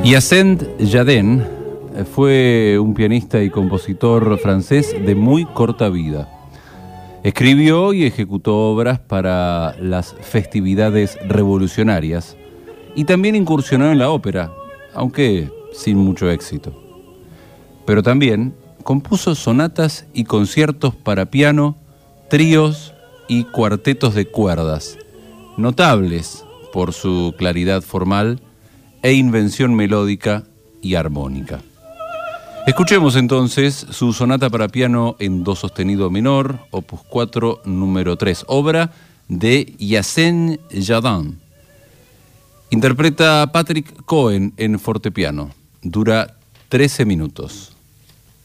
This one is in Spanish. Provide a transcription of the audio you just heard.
Hyacinthe Jardin fue un pianista y compositor francés de muy corta vida. Escribió y ejecutó obras para las festividades revolucionarias y también incursionó en la ópera, aunque sin mucho éxito. Pero también compuso sonatas y conciertos para piano, tríos y cuartetos de cuerdas, notables por su claridad formal e invención melódica y armónica. Escuchemos entonces su sonata para piano en do sostenido menor, opus 4, número 3, obra de Hyacinthe Jardin. Interpreta Patrick Cohen en fortepiano. Dura 13 minutos.